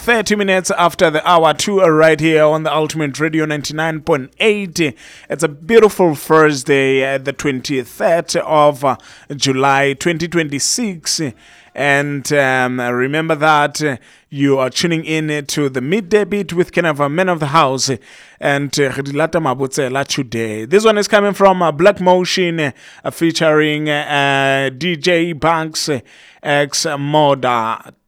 30 minutes after the hour 2 right here on the Ultimate Radio 99.8. It's a beautiful Thursday, the 23rd of July 2026. And remember that you are tuning in to the Midday Beat with Kenava, Man of the House, and Ridilata Mabutsela today. This one is coming from Black Motion featuring DJ Banks X Moda.